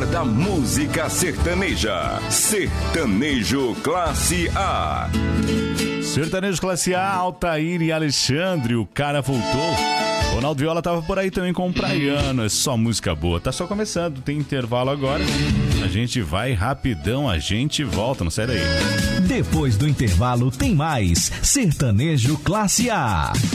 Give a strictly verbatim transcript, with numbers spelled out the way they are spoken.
da música sertaneja. Sertanejo Classe A. Sertanejo Classe A, Altair e Alexandre, o cara voltou. Ronaldo Viola tava por aí também com o Praiano, é só música boa. Tá só começando, tem intervalo agora. A gente vai rapidão, a gente volta, não sai daí. Depois do intervalo tem mais Sertanejo Classe A.